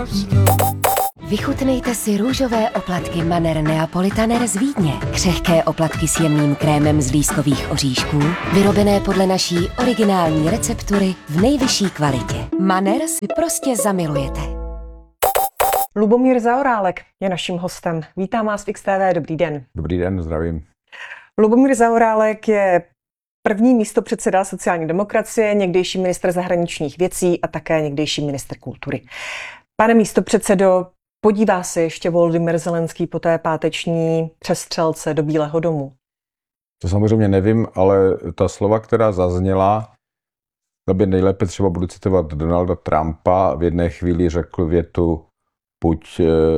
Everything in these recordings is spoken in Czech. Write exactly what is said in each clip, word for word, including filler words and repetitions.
Vychutnejte si růžové oplatky Manner Neapolitaner z Vídně. Křehké oplatky s jemným krémem z lískových oříšků, vyrobené podle naší originální receptury v nejvyšší kvalitě. Manner si prostě zamilujete. Lubomír Zaorálek je naším hostem. Vítám vás v X T V, dobrý den. Dobrý den, zdravím. Lubomír Zaorálek je první místopředseda sociální demokracie, někdejší ministr zahraničních věcí a také někdejší ministr kultury. Pane místopředsedo, podívá se ještě Volodymyr Zelenský po té páteční přestřelce do Bílého domu? To samozřejmě nevím, ale ta slova, která zazněla, by nejlépe třeba budu citovat Donalda Trumpa, v jedné chvíli řekl větu, buď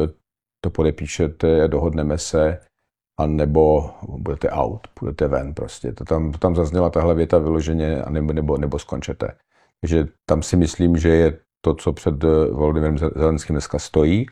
to podepíšete, dohodneme se, a nebo budete out, budete ven prostě. To tam, to tam zazněla tahle věta vyloženě, a nebo, nebo, nebo skončete. Takže tam si myslím, že je to, co před Volodymyrem Zelenským dneska stojí.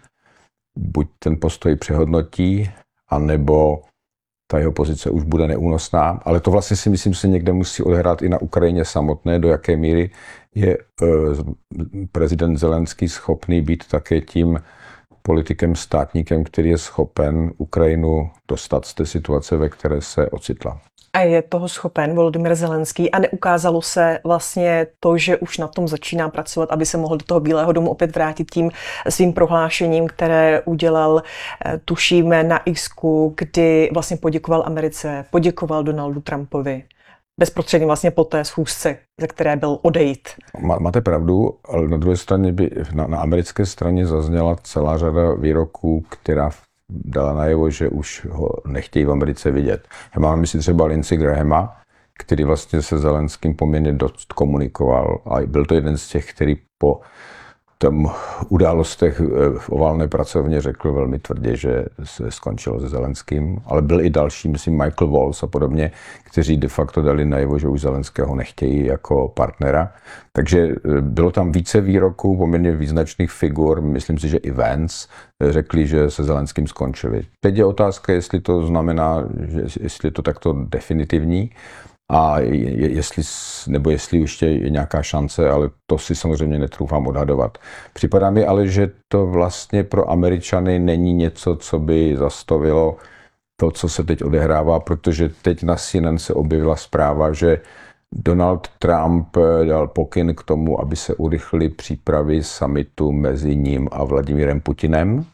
Buď ten postoj přehodnotí, anebo ta jeho pozice už bude neúnosná. Ale to vlastně si myslím, že se někde musí odehrát i na Ukrajině samotné, do jaké míry je uh, prezident Zelenský schopný být také tím politikem, státníkem, který je schopen Ukrajinu dostat z té situace, ve které se ocitla. A je toho schopen Volodymyr Zelenský a neukázalo se vlastně to, že už na tom začíná pracovat, aby se mohl do toho Bílého domu opět vrátit tím svým prohlášením, které udělal, tušíme, na X-ku, kdy vlastně poděkoval Americe, poděkoval Donaldu Trumpovi. Bezprostředně vlastně po té schůzce, ze které byl odejít. Máte pravdu, ale na druhé straně by na, na americké straně zazněla celá řada výroků, která dala najevo, že už ho nechtějí v Americe vidět. Já mám mysli třeba Lindsey Grahama, který vlastně se Zelenským poměrně dost komunikoval a byl to jeden z těch, který po tom událostech v oválné pracovně řekl velmi tvrdě, že se skončilo se Zelenským, ale byl i další, myslím Michael Waltz a podobně, kteří de facto dali najevo, že už Zelenského nechtějí jako partnera. Takže bylo tam více výroků, poměrně význačných figur, myslím si, že i Vance řekli, že se Zelenským skončili. Teď je otázka, jestli to znamená, že jestli je to takto definitivní, a jestli, nebo jestli ještě je nějaká šance, ale to si samozřejmě netroufám odhadovat. Připadá mi ale, že to vlastně pro Američany není něco, co by zastavilo to, co se teď odehrává, protože teď na C N N se objevila zpráva, že Donald Trump dal pokyn k tomu, aby se urychlily přípravy summitu mezi ním a Vladimírem Putinem.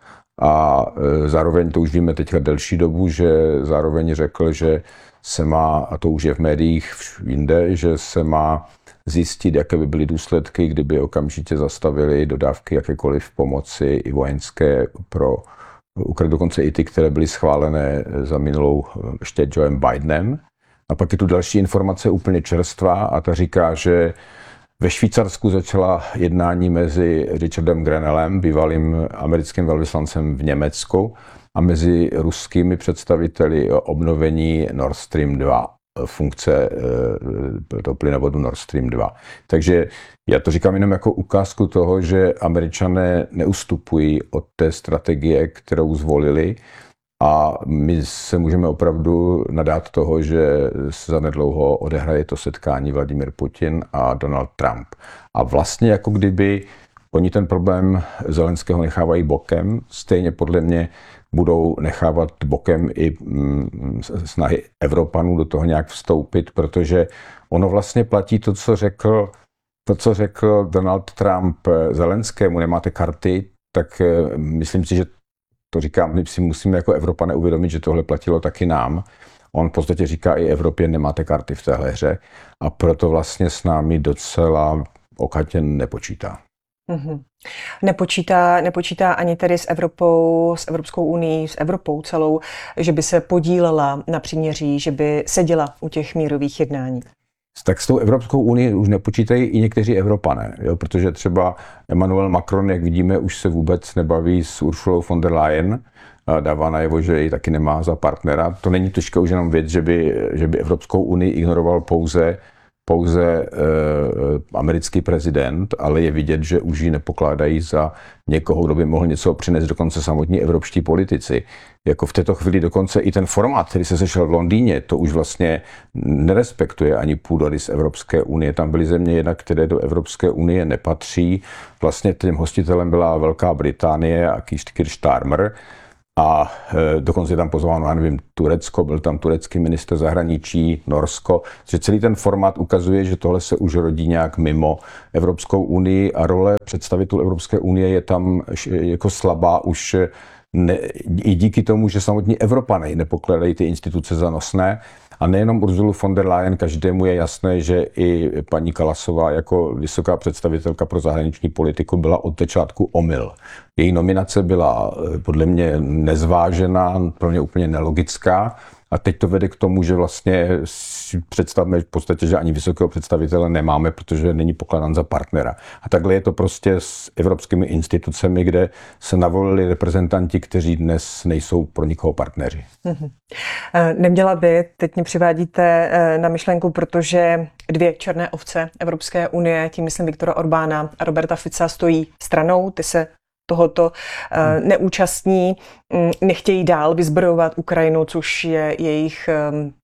A zároveň, to už víme teďka delší dobu, že zároveň řekl, že se má, a to už je v médiích jinde, že se má zjistit, jaké by byly důsledky, kdyby okamžitě zastavili dodávky jakékoliv pomoci i vojenské pro Ukrajinu, dokonce i ty, které byly schválené za minulou ještě Joeem Bidenem. A pak je tu další informace úplně čerstvá a ta říká, že ve Švýcarsku začala jednání mezi Richardem Grenellem, bývalým americkým velvyslancem v Německu, a mezi ruskými představiteli o obnovení Nord Stream dva, funkce toho plynovodu Nord Stream dva. Takže já to říkám jenom jako ukázku toho, že Američané neustupují od té strategie, kterou zvolili, a my se můžeme opravdu nadát toho, že se zanedlouho odehraje to setkání Vladimír Putin a Donald Trump. A vlastně jako kdyby oni ten problém Zelenského nechávají bokem, stejně podle mě budou nechávat bokem i snahy Evropanů do toho nějak vstoupit, protože ono vlastně platí to, co řekl, to, co řekl Donald Trump Zelenskému, nemáte karty, tak myslím si, že to říkám, my si musíme jako Evropané uvědomit, že tohle platilo taky nám. On v podstatě říká i Evropě, nemáte karty v téhle hře, a proto vlastně s námi docela okatě nepočítá. Mm-hmm. Nepočítá, nepočítá ani tedy s Evropou, s Evropskou unií, s Evropou celou, že by se podílela na příměří, že by seděla u těch mírových jednání. Tak s tou Evropskou unii už nepočítají i někteří Evropané, jo? Protože třeba Emmanuel Macron, jak vidíme, už se vůbec nebaví s Ursulou von der Leyen, dává najevo, že ji taky nemá za partnera. To není těžké už jenom věc, že by, že by Evropskou unii ignoroval pouze pouze e, americký prezident, ale je vidět, že už ji nepokládají za někoho, kdo by mohl něco přinést, dokonce samotní evropští politici. Jako v této chvíli dokonce i ten formát, který se sešel v Londýně, to už vlastně nerespektuje ani půdory z Evropské unie. Tam byly země jednak, které do Evropské unie nepatří. Vlastně tím hostitelem byla Velká Británie a Keir Starmer. A e, dokonce je tam pozváno, já nevím, Turecko, byl tam turecký ministr zahraničí, Norsko, že celý ten formát ukazuje, že tohle se už rodí nějak mimo Evropskou unii a role představitelů Evropské unie je tam jako slabá už ne, i díky tomu, že samotní Evropané nepokládají ty instituce za nosné. A nejenom Ursulu von der Leyen, každému je jasné, že i paní Kallasová jako vysoká představitelka pro zahraniční politiku byla od začátku omyl. Její nominace byla podle mě nezvážená, pro mě úplně nelogická. A teď to vede k tomu, že vlastně si představme v podstatě, že ani vysokého představitele nemáme, protože není pokládán za partnera. A takhle je to prostě s evropskými institucemi, kde se navolili reprezentanti, kteří dnes nejsou pro nikoho partneři. Mm-hmm. Neměla by, teď mě přivádíte na myšlenku, protože dvě černé ovce Evropské unie, tím myslím Viktora Orbána a Roberta Fica, stojí stranou, ty se tohoto uh, neúčastní, um, nechtějí dál vyzbrojovat Ukrajinu, což je jejich um,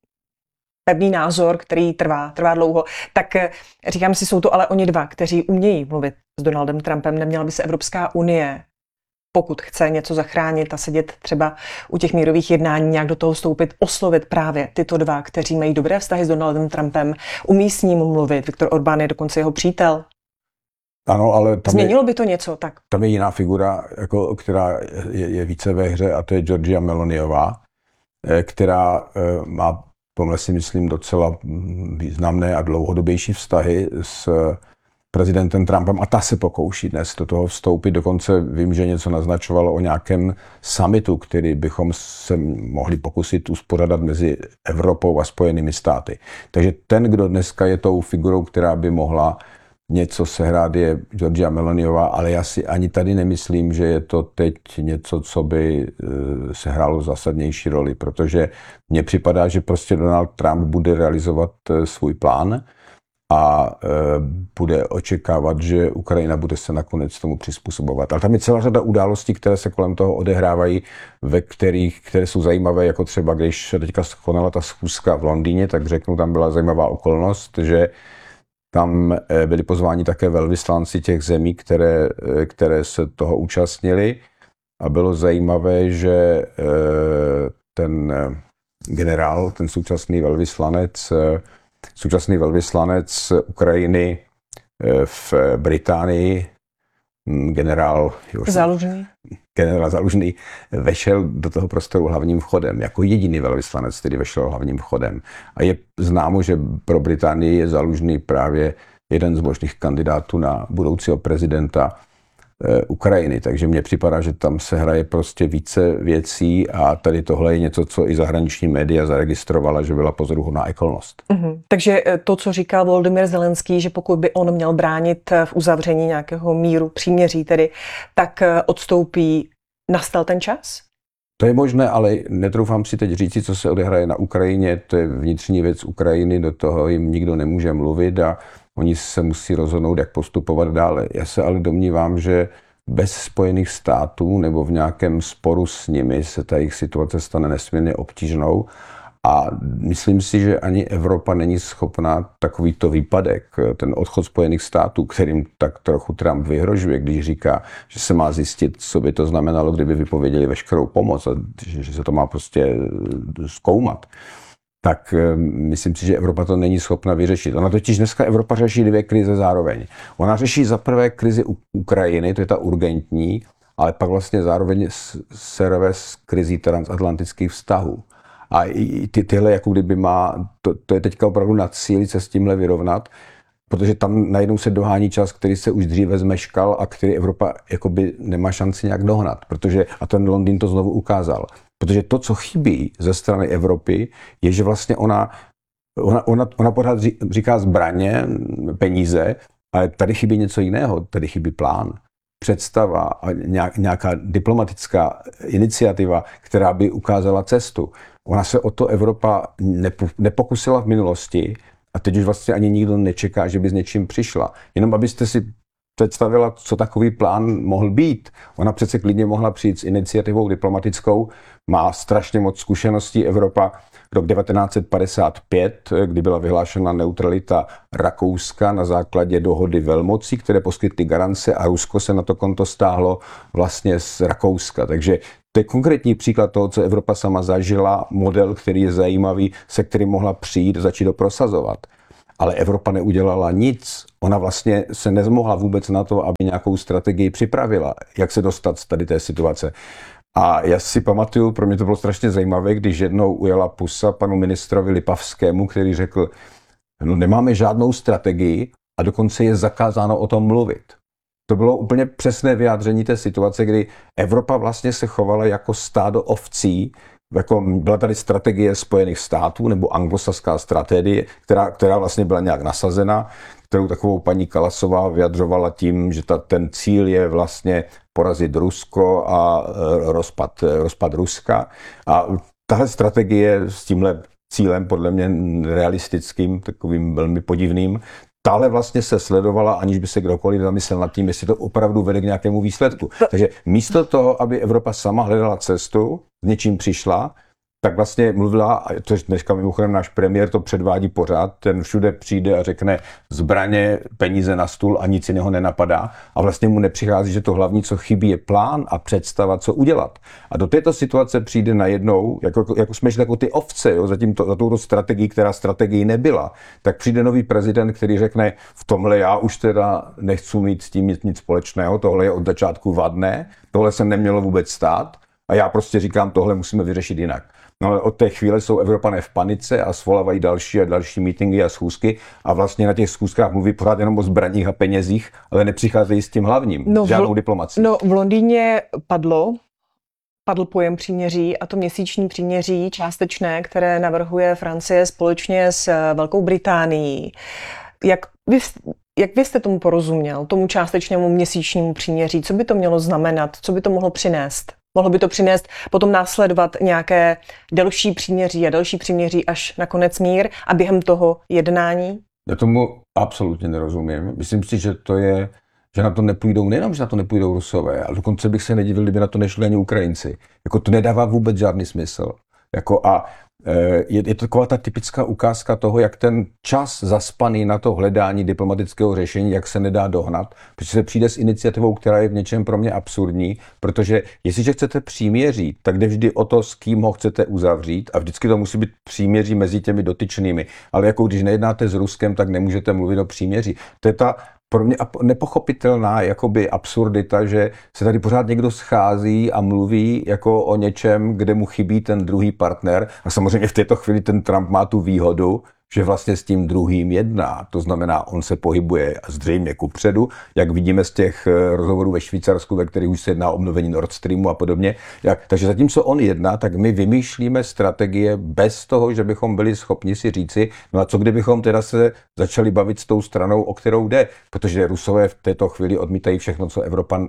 pevný názor, který trvá, trvá dlouho. Tak uh, říkám si, jsou to ale oni dva, kteří umějí mluvit s Donaldem Trumpem. Neměla by se Evropská unie, pokud chce něco zachránit a sedět třeba u těch mírových jednání, nějak do toho vstoupit, oslovit právě tyto dva, kteří mají dobré vztahy s Donaldem Trumpem, umí s ním mluvit. Viktor Orbán je dokonce jeho přítel. Ano, ale tam Změnilo je, by to něco, tak? Tam je jiná figura, jako, která je, je více ve hře, a to je Giorgia Meloniová, která má, pomhle si myslím, docela významné a dlouhodobější vztahy s prezidentem Trumpem a ta se pokouší dnes do toho vstoupit. Dokonce vím, že něco naznačovalo o nějakém summitu, který bychom se mohli pokusit uspořádat mezi Evropou a Spojenými státy. Takže ten, kdo dneska je tou figurou, která by mohla něco sehrát, je Giorgia Meloniová, ale já si ani tady nemyslím, že je to teď něco, co by sehrálo zásadnější roli, protože mně připadá, že prostě Donald Trump bude realizovat svůj plán a bude očekávat, že Ukrajina bude se nakonec tomu přizpůsobovat. Ale tam je celá řada událostí, které se kolem toho odehrávají, ve kterých, které jsou zajímavé, jako třeba když teďka konala ta schůzka v Londýně, tak řeknu, tam byla zajímavá okolnost, že tam byli pozváni také velvyslanci těch zemí, které, které se toho účastnili. A bylo zajímavé, že ten generál, ten současný velvyslanec, současný velvyslanec Ukrajiny v Británii, generál Zálužný. generál Zálužný, vešel do toho prostoru hlavním vchodem, jako jediný velvyslanec, který vešel hlavním vchodem. A je známo, že pro Británii je Zálužný právě jeden z možných kandidátů na budoucího prezidenta eh, Ukrajiny. Takže mně připadá, že tam se hraje prostě více věcí a tady tohle je něco, co i zahraniční média zaregistrovala, že byla pozoruhodná okolnost. Mm-hmm. Takže to, co říkal Volodymyr Zelenský, že pokud by on měl bránit v uzavření nějakého míru, příměří tedy, tak odstoupí. Nastal ten čas? To je možné, ale netroufám si teď říci, co se odehraje na Ukrajině. To je vnitřní věc Ukrajiny, do toho jim nikdo nemůže mluvit a oni se musí rozhodnout, jak postupovat dále. Já se ale domnívám, že bez Spojených států nebo v nějakém sporu s nimi se ta jejich situace stane nesmírně obtížnou. A myslím si, že ani Evropa není schopná takovýto výpadek, ten odchod Spojených států, kterým tak trochu Trump vyhrožuje, když říká, že se má zjistit, co by to znamenalo, kdyby vypověděli veškerou pomoc a že se to má prostě zkoumat. Tak myslím si, že Evropa to není schopna vyřešit. Ona totiž dneska Evropa řeší dvě krize zároveň. Ona řeší za prvé krizi Ukrajiny, to je ta urgentní, ale pak vlastně zároveň se rve s krizí transatlantických vztahů. A i ty, tyhle, jako kdyby má, to, to je teďka opravdu na cíli se s tímhle vyrovnat, protože tam najednou se dohání čas, který se už dříve zmeškal a který Evropa jakoby nemá šanci nějak dohnat, protože, a ten Londýn to znovu ukázal. Protože to, co chybí ze strany Evropy, je, že vlastně ona, ona, ona, ona pořád říká zbraně, peníze, ale tady chybí něco jiného, tady chybí plán, představa a nějaká diplomatická iniciativa, která by ukázala cestu. Ona se o to Evropa nepokusila v minulosti A teď už vlastně ani nikdo nečeká, že by s něčím přišla. Jenom abyste si představila, co takový plán mohl být. Ona přece klidně mohla přijít s iniciativou diplomatickou, má strašně moc zkušeností. Evropa rok devatenáct set padesát pět, kdy byla vyhlášena neutralita Rakouska na základě dohody velmocí, které poskytly garance, a Rusko se na to konto stáhlo vlastně z Rakouska. Takže to je konkrétní příklad toho, co Evropa sama zažila, model, který je zajímavý, se kterým mohla přijít, začít ho prosazovat. Ale Evropa neudělala nic. Ona vlastně se nezmohla vůbec na to, aby nějakou strategii připravila, jak se dostat z tady té situace. A já si pamatuju, pro mě to bylo strašně zajímavé, když jednou ujela pusa panu ministrovi Lipavskému, který řekl, no nemáme žádnou strategii a dokonce je zakázáno o tom mluvit. To bylo úplně přesné vyjádření té situace, kdy Evropa vlastně se chovala jako stádo ovcí. Jako byla tady strategie Spojených států nebo anglosaská strategie, která, která vlastně byla nějak nasazena, kterou takovou paní Kalasová vyjadřovala tím, že ta, ten cíl je vlastně porazit Rusko a rozpad, rozpad Ruska. A tahle strategie s tímhle cílem, podle mě realistickým, takovým velmi podivným, tahle vlastně se sledovala, aniž by se kdokoliv zamyslel nad tím, jestli to opravdu vede k nějakému výsledku. Takže místo toho, aby Evropa sama hledala cestu, s něčím přišla, tak vlastně mluvila, a to je dneska mimochodem náš premiér to předvádí pořád, ten všude přijde a řekne zbraně, peníze na stůl a nic jiného nenapadá. A vlastně mu nepřichází, že to hlavní, co chybí, je plán a představa, co udělat. A do této situace přijde najednou, jako, jako jsme šli jako ty ovce, jo, za, tímto, za touto strategii, která strategii nebyla, tak přijde nový prezident, který řekne, v tomhle já už teda nechci mít s tím nic, nic společného, tohle je od začátku vadné, tohle se nemělo vůbec stát a já prostě říkám, tohle musíme vyřešit jinak. No ale od té chvíle jsou Evropané v panice a svolávají další a další meetingy a schůzky a vlastně na těch schůzkách mluví pořád jenom o zbraních a penězích, ale nepřicházejí s tím hlavním, no, žádnou diplomací. No v Londýně padlo, padl pojem příměří, a to měsíční příměří částečné, které navrhuje Francie společně s Velkou Británií. Jak vy, jak vy jste tomu porozuměl, tomu částečnému měsíčnímu příměří? Co by to mělo znamenat? Co by to mohlo přinést? Mohlo by to přinést potom následovat nějaké delší příměří a delší příměří až nakonec mír a během toho jednání? Já tomu absolutně nerozumím. Myslím si, že to je, že na to nepůjdou, nejenom, že na to nepůjdou Rusové, ale dokonce bych se nedivil, kdyby na to nešli ani Ukrajinci. Jako to nedává vůbec žádný smysl. Jako a je, je to taková ta typická ukázka toho, jak ten čas zaspaný na to hledání diplomatického řešení, jak se nedá dohnat, protože se přijde s iniciativou, která je v něčem pro mě absurdní, protože jestliže chcete příměří, tak jde vždy o to, s kým ho chcete uzavřít a vždycky to musí být příměří mezi těmi dotyčnými. Ale jako když nejednáte s Ruskem, tak nemůžete mluvit o příměří. To je ta pro mě nepochopitelná jakoby absurdita, že se tady pořád někdo schází a mluví jako o něčem, kde mu chybí ten druhý partner. A samozřejmě v této chvíli ten Trump má tu výhodu, že vlastně s tím druhým jedná. To znamená, on se pohybuje zřejmě kupředu, jak vidíme z těch rozhovorů ve Švýcarsku, ve kterých už se jedná o obnovení Nord Streamu a podobně. Jak, takže zatímco on jedná, tak my vymýšlíme strategie bez toho, že bychom byli schopni si říci, no a co kdybychom teda se začali bavit s tou stranou, o kterou jde, protože Rusové v této chvíli odmítají všechno, co Evropa...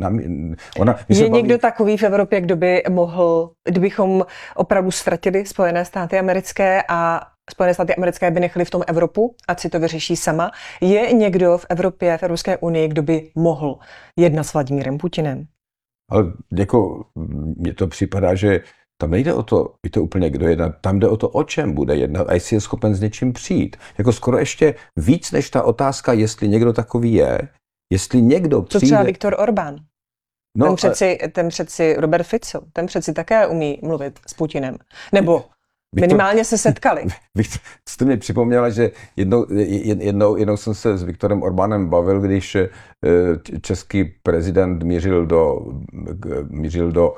Ona, je baví... někdo takový v Evropě, kdo by mohl, kdybychom opravdu ztratili Spojené státy americké a Spojené státy americké by nechali v tom Evropu, ať si to vyřeší sama. Je někdo v Evropě, v Evropské unii, kdo by mohl jednat s Vladimírem Putinem? Ale jako mně to připadá, že tam nejde o to, je to úplně kdo jednat, tam jde o to, o čem bude jednat a jestli je schopen s něčím přijít. Jako skoro ještě víc než ta otázka, jestli někdo takový je, jestli někdo přijde... Co třeba Viktor Orbán? No, ten, přeci, a... ten přeci Robert Fico, ten přeci také umí mluvit s Putinem. Nebo... minimálně se setkali. Viktor, jste mi připomněla, že jednou, jednou, jednou jsem se s Viktorem Orbánem bavil, když český prezident mířil do, mířil do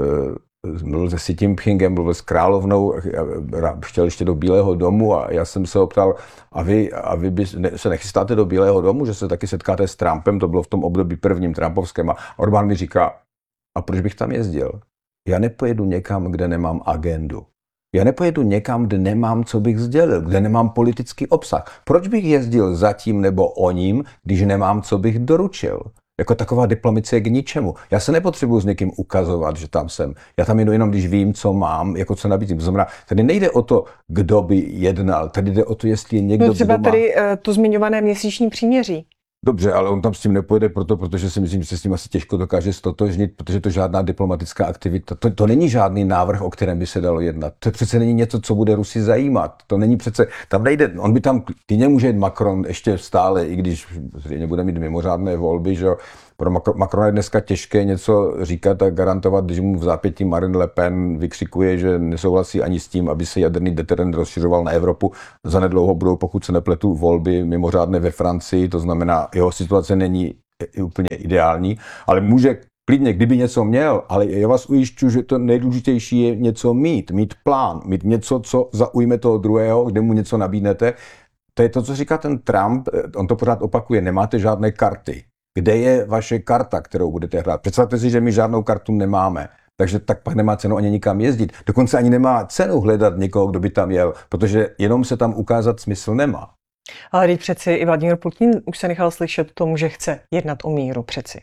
mluvil se Xi Jinpingem, mluvil s královnou, chtěl ještě do Bílého domu a já jsem se ho ptal, a vy, a vy by se nechystáte do Bílého domu, že se taky setkáte s Trumpem, to bylo v tom období prvním Trumpovském, a Orbán mi říká, a proč bych tam jezdil? Já nepojedu někam, kde nemám agendu. Já nepojedu někam, kde nemám, co bych sdělil, kde nemám politický obsah. Proč bych jezdil za tím nebo o ním, když nemám, co bych doručil? Jako taková diplomacie k ničemu. Já se nepotřebuji s někým ukazovat, že tam jsem. Já tam jdu jenom, když vím, co mám, jako co nabízím. To znamená, tady nejde o to, kdo by jednal, tady jde o to, jestli je někdo, no třeba kdo má... tady to zmiňované měsíční příměří. Dobře, ale on tam s tím nepojede proto, protože si myslím, že se s tím asi těžko dokáže stotožnit, protože to žádná diplomatická aktivita, to, to není žádný návrh, o kterém by se dalo jednat. To přece není něco, co bude Rusy zajímat. To není přece, tam nejde, on by tam, klidně může jít Macron ještě stále, i když zřejmě bude mít mimořádné volby, že jo. Pro Macrona je dneska těžké něco říkat a garantovat, když mu v zápětí Marine Le Pen vykřikuje, že nesouhlasí ani s tím, aby se jaderný deterrent rozšiřoval na Evropu. Zanedlouho budou, pokud se nepletu, volby mimořádné ve Francii, to znamená, jeho situace není úplně ideální, ale může klidně, kdyby něco měl, ale já vás ujišťuji, že to nejdůležitější je něco mít, mít plán, mít něco, co zaujme toho druhého, kde mu něco nabídnete. To je to, co říká ten Trump, on to pořád opakuje, nemáte žádné karty. Kde je vaše karta, kterou budete hrát? Představte si, že my žádnou kartu nemáme, takže tak pak nemá cenu ani nikam jezdit. Dokonce ani nemá cenu hledat někoho, kdo by tam jel, protože jenom se tam ukázat smysl nemá. Ale teď přeci i Vladimír Putin už se nechal slyšet tomu, že chce jednat o míru přeci.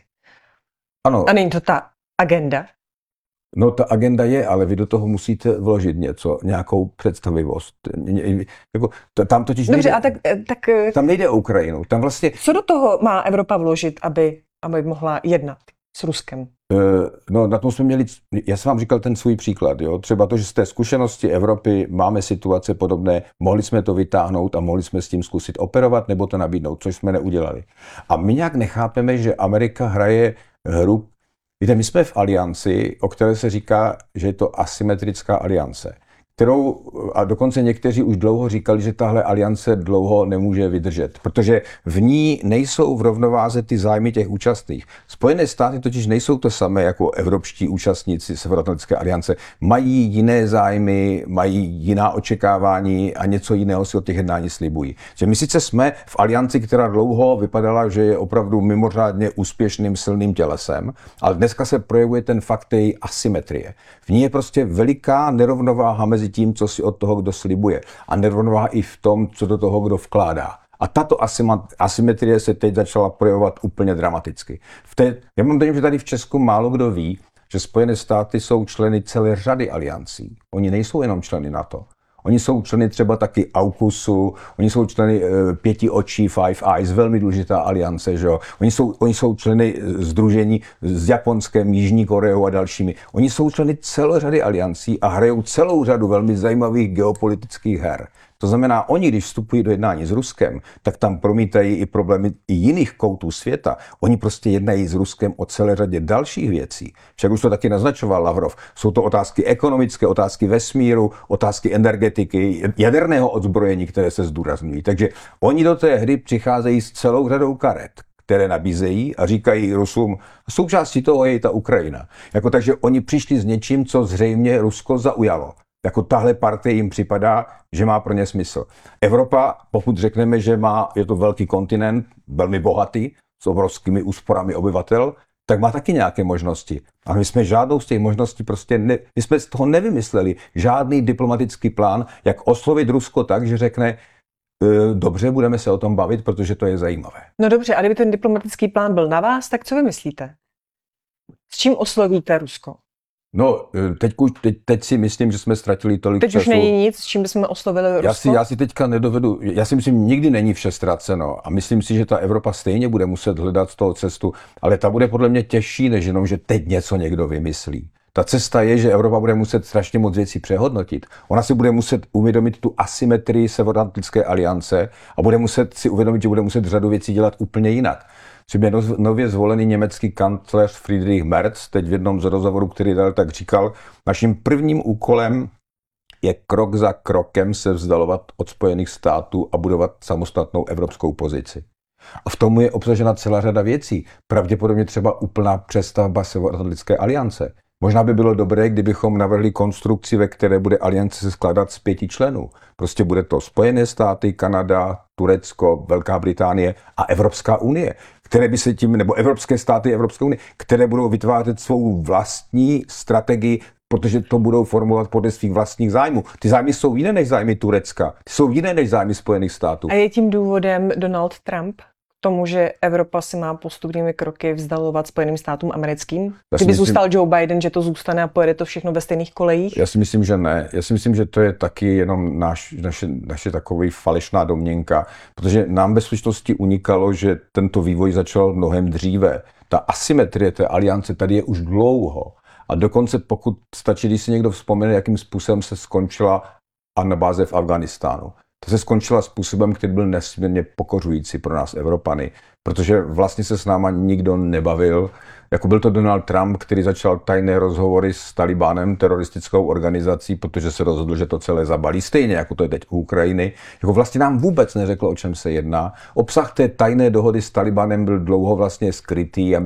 Ano. A není to ta agenda? No ta agenda je, ale vy do toho musíte vložit něco, nějakou představivost. Jako, tam totiž Dobře, nejde, a tak, tak... tam nejde o Ukrajinu. Tam vlastně... Co do toho má Evropa vložit, aby, aby mohla jednat s Ruskem? No na tom jsme měli, já jsem vám říkal ten svůj příklad, jo? Třeba to, že z té zkušenosti Evropy máme situace podobné, mohli jsme to vytáhnout a mohli jsme s tím zkusit operovat nebo to nabídnout, což jsme neudělali. A my nějak nechápeme, že Amerika hraje hru. Víte, my jsme v alianci, o které se říká, že je to asymetrická aliance, kterou, a dokonce někteří už dlouho říkali, že tahle aliance dlouho nemůže vydržet, protože v ní nejsou v rovnováze ty zájmy těch účastných. Spojené státy totiž nejsou to samé jako evropští účastníci Severoatlantické aliance. Mají jiné zájmy, mají jiná očekávání a něco jiného si od těch jednání slibují. Že my sice jsme v alianci, která dlouho vypadala, že je opravdu mimořádně úspěšným, silným tělesem, ale dneska se projevuje ten fakt té asymetrie. V ní je prostě veliká nerovnováha mezi tím, co si od toho, kdo slibuje. A nerovnováha i v tom, co do toho, kdo vkládá. A tato asymetrie se teď začala projevovat úplně dramaticky. V té, já mám dojem, že tady v Česku málo kdo ví, že Spojené státy jsou členy celé řady aliancí. Oni nejsou jenom členy NATO. Oni jsou členy třeba taky AUKUSu, oni jsou členy e, pěti očí, Five Eyes, velmi důležitá aliance, že jo. Oni jsou, oni jsou členy sdružení s Japonskem, Jižní Koreou a dalšími. Oni jsou členy celé řady aliancí a hrajou celou řadu velmi zajímavých geopolitických her. To znamená, oni, když vstupují do jednání s Ruskem, tak tam promítají i problémy i jiných koutů světa. Oni prostě jednají s Ruskem o celé řadě dalších věcí. Však už to taky naznačoval Lavrov. Jsou to otázky ekonomické, otázky vesmíru, otázky energetiky, jaderného odzbrojení, které se zdůrazňují. Takže oni do té hry přicházejí s celou řadou karet, které nabízejí a říkají Rusům, součástí toho je i ta Ukrajina. Jako, takže oni přišli s něčím, co zřejmě Rusko zaujalo. Jako tahle partie jim připadá, že má pro ně smysl. Evropa, pokud řekneme, že má, je to velký kontinent, velmi bohatý, s obrovskými úsporami obyvatel, tak má taky nějaké možnosti. A my jsme žádnou z těch možností prostě, ne, my jsme z toho nevymysleli žádný diplomatický plán, jak oslovit Rusko tak, že řekne, dobře, budeme se o tom bavit, protože to je zajímavé. No dobře, a kdyby ten diplomatický plán byl na vás, tak co vymyslíte? S čím oslovíte Rusko? No, teď, teď, teď si myslím, že jsme ztratili tolik teď času. Teď už není nic, s čím bychom oslovili Rusko? Já si, já si teďka nedovedu, já si myslím, nikdy není vše ztraceno a myslím si, že ta Evropa stejně bude muset hledat z toho cestu, ale ta bude podle mě těžší, než jenom, že teď něco někdo vymyslí. Ta cesta je, že Evropa bude muset strašně moc věcí přehodnotit. Ona si bude muset uvědomit tu asymetrii Severoatlantické aliance a bude muset si uvědomit, že bude muset řadu věcí dělat úplně jinak. Třeba nově zvolený německý kancléř Friedrich Merz teď v jednom z rozhovorů, který dal, tak říkal, naším prvním úkolem je krok za krokem se vzdalovat od Spojených států a budovat samostatnou evropskou pozici. A v tomu je obsažena celá řada věcí. Pravděpodobně třeba úplná přestavba Severoatlantické aliance. Možná by bylo dobré, kdybychom navrhli konstrukci, ve které bude aliance se skládat z pěti členů. Prostě bude to Spojené státy, Kanada, Turecko, Velká Británie a Evropská unie, které by se tím, nebo Evropské státy, Evropská unie, které budou vytvářet svou vlastní strategii, protože to budou formulovat podle svých vlastních zájmů. Ty zájmy jsou jiné než zájmy Turecka, ty jsou jiné než zájmy Spojených států. A je tím důvodem Donald Trump tomu, že Evropa si má postupnými kroky vzdalovat Spojeným státům americkým? Já Kdyby myslím, zůstal Joe Biden, že to zůstane a pojede to všechno ve stejných kolejích? Já si myslím, že ne. Já si myslím, že to je taky jenom náš, naše, naše takový falešná domněnka, protože nám ve skutečnosti unikalo, že tento vývoj začal mnohem dříve. Ta asymetrie té aliance tady je už dlouho. A dokonce pokud stačí, když si někdo vzpomene, jakým způsobem se skončila anabáze v Afghánistánu. To se skončila způsobem, který byl nesmírně pokořující pro nás Evropany, protože vlastně se s náma nikdo nebavil. Jako byl to Donald Trump, který začal tajné rozhovory s Talibánem, teroristickou organizací, protože se rozhodl, že to celé zabalí, stejně jako to je teď u Ukrajiny. Jako vlastně nám vůbec neřekl, o čem se jedná. Obsah té tajné dohody s Talibánem byl dlouho vlastně skrytý a